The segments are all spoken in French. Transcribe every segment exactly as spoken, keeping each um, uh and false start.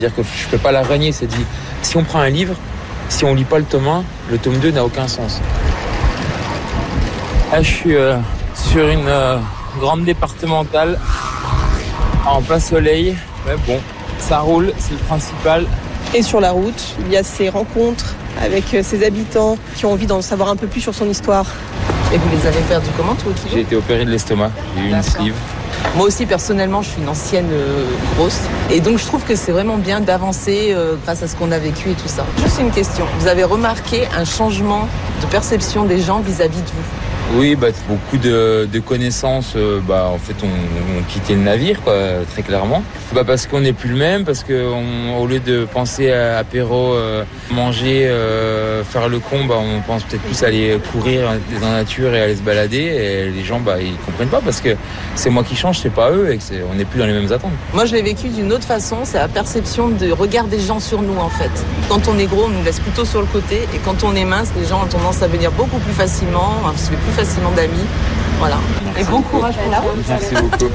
C'est-à-dire que je ne peux pas la renier, c'est dit, si on prend un livre, si on lit pas le tome un, le tome deux n'a aucun sens. Là, je suis euh, sur une euh, grande départementale, en plein soleil, mais bon, ça roule, c'est le principal. Et sur la route, il y a ces rencontres avec ses habitants qui ont envie d'en savoir un peu plus sur son histoire. Et vous les avez perdus comment, toi, Kilo ? J'ai été opéré de l'estomac, j'ai eu une sleeve. Moi aussi, personnellement, je suis une ancienne euh, grosse. Et donc, je trouve que c'est vraiment bien d'avancer euh, grâce à ce qu'on a vécu et tout ça. Juste une question. Vous avez remarqué un changement de perception des gens vis-à-vis de vous ? Oui, bah, beaucoup de, de connaissances, euh, bah, en fait, on, on quittait le navire, quoi, très clairement. Bah, parce qu'on n'est plus le même, parce qu'au lieu de penser à apéro, euh, manger, euh, faire le con, bah, on pense peut-être plus à aller courir dans la nature et aller se balader. Et les gens, bah, ils comprennent pas parce que c'est moi qui change, c'est pas eux, et que c'est, on n'est plus dans les mêmes attentes. Moi, je l'ai vécu d'une autre façon, c'est la perception de regard des gens sur nous, en fait. Quand on est gros, on nous laisse plutôt sur le côté, et quand on est mince, les gens ont tendance à venir beaucoup plus facilement, à se faire plus facilement d'amis. Voilà. Merci et bon beaucoup. courage pour la route. Merci beaucoup.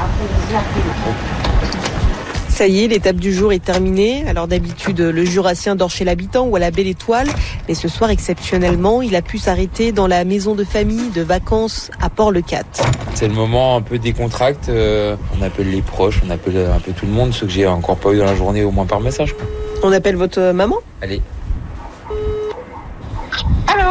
Ça y est, l'étape du jour est terminée. Alors d'habitude, le Jurassien dort chez l'habitant ou à la Belle Étoile. Mais ce soir, exceptionnellement, il a pu s'arrêter dans la maison de famille de vacances à Port-le-Cat. C'est le moment un peu décontracté. Euh, on appelle les proches, on appelle un peu tout le monde, ceux que j'ai encore pas eu dans la journée, au moins par message, quoi. On appelle votre maman ? Allez. Allô ?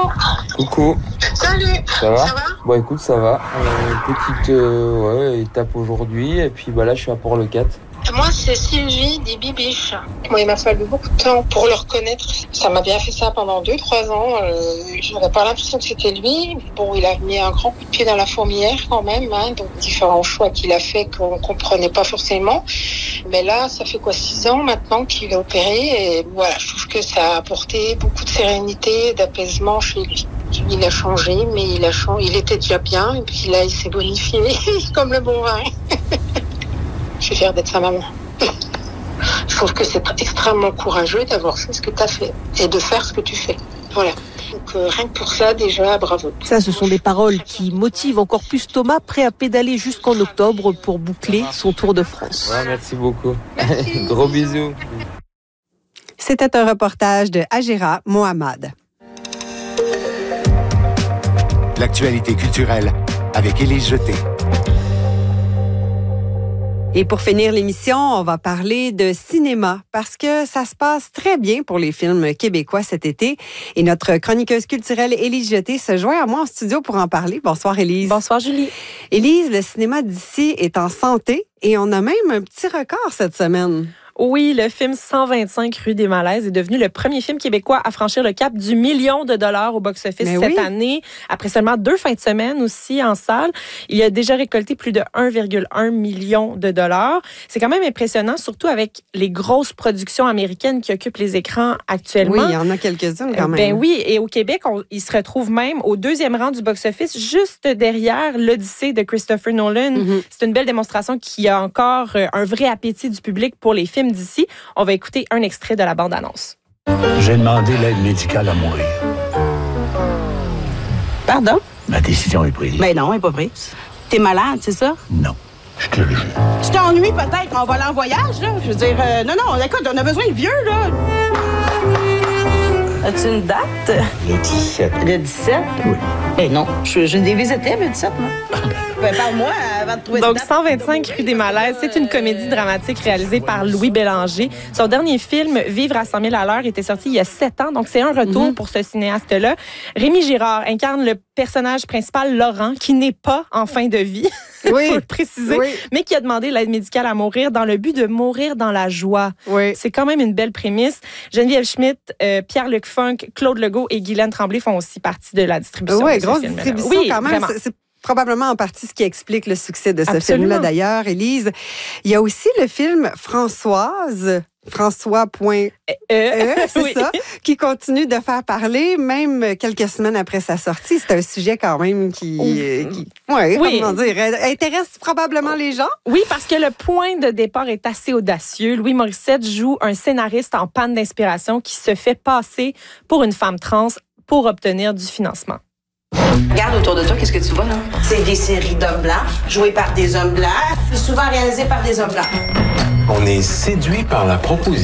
Coucou. Salut. Ça va ? Ça va ? Bon, écoute, ça va. Euh, petite euh, ouais, étape aujourd'hui. Et puis bah, là, je suis à Port-le-Cat. Moi, c'est Sylvie des Bibiches. Moi, il m'a fallu beaucoup de temps pour le reconnaître. Ça m'a bien fait ça pendant deux, trois ans. Euh, j'avais pas l'impression que c'était lui. Bon, il a mis un grand coup de pied dans la fourmilière quand même, hein, donc différents choix qu'il a fait qu'on comprenait pas forcément. Mais là, ça fait quoi, six ans maintenant qu'il est opéré, et voilà, je trouve que ça a apporté beaucoup de sérénité, d'apaisement chez lui. Il a changé, mais il a changé. Il était déjà bien, et puis là, il s'est bonifié comme le bon vin. Je suis fière d'être sa maman. Je trouve que c'est extrêmement courageux d'avoir fait ce que tu as fait et de faire ce que tu fais. Voilà. Donc euh, rien que pour ça, déjà, bravo. Ça, ce sont des paroles qui motivent encore plus Thomas, prêt à pédaler jusqu'en octobre pour boucler son Tour de France. Ouais, merci beaucoup. Merci. Gros bisous. C'était un reportage de Agera Mohamed. L'actualité culturelle avec Élise Jeté. Et pour finir l'émission, on va parler de cinéma parce que ça se passe très bien pour les films québécois cet été. Et notre chroniqueuse culturelle Élise Jeté se joint à moi en studio pour en parler. Bonsoir Élise. Bonsoir Julie. Élise, le cinéma d'ici est en santé et on a même un petit record cette semaine. Oui, le film cent vingt-cinq rue des Malaises est devenu le premier film québécois à franchir le cap du million de dollars au box-office Mais cette oui. année. Après seulement deux fins de semaine aussi en salle, il a déjà récolté plus de un virgule un million de dollars. C'est quand même impressionnant, surtout avec les grosses productions américaines qui occupent les écrans actuellement. Oui, il y en a quelques-unes quand même. Ben oui, et au Québec, on, il se retrouve même au deuxième rang du box-office, juste derrière l'Odyssée de Christopher Nolan. Mm-hmm. C'est une belle démonstration qu'il y a encore un vrai appétit du public pour les films d'ici. On va écouter un extrait de la bande-annonce. J'ai demandé l'aide médicale à mourir. Pardon? Ma décision est prise. Ben non, elle n'est pas prise. T'es malade, c'est ça? Non, je te le jure. Tu t'ennuies peut-être en volant en voyage, là? Je veux dire, euh, non, non, écoute, on a besoin de vieux, là. As-tu une date? Le dix-sept. Le dix-sept? Oui. Ben non, je, je l'ai visité, le dix-sept, moi. Ben parle-moi avant de trouver une Donc, date. cent vingt-cinq rue des Malaises, c'est une comédie dramatique réalisée par Louis Bélanger. Son dernier film, Vivre à cent mille à l'heure, était sorti il y a sept ans, donc c'est un retour mm-hmm. pour ce cinéaste-là. Rémi Girard incarne le personnage principal, Laurent, qui n'est pas en fin de vie, il Oui. faut le préciser, Oui. mais qui a demandé l'aide médicale à mourir dans le but de mourir dans la joie. Oui. C'est quand même une belle prémisse. Geneviève Schmidt, euh, Pierre-Luc Funk, Claude Legault et Guylaine Tremblay font aussi partie de la distribution. Oui, de ce grosse film-là. distribution Oui, quand même. vraiment. C'est, c'est probablement en partie ce qui explique le succès de ce Absolument. film-là, d'ailleurs, Élise. Il y a aussi le film Françoise, François. Euh, Euh, c'est oui. ça, qui continue de faire parler, même quelques semaines après sa sortie. C'est un sujet quand même qui, euh, qui ouais, Oui. comment dire, intéresse probablement les gens. Oui, parce que le point de départ est assez audacieux. Louis Morissette joue un scénariste en panne d'inspiration qui se fait passer pour une femme trans pour obtenir du financement. Regarde autour de toi, qu'est-ce que tu vois, là? C'est des séries d'hommes blancs, jouées par des hommes blancs, souvent réalisées par des hommes blancs. On est séduit par la proposition.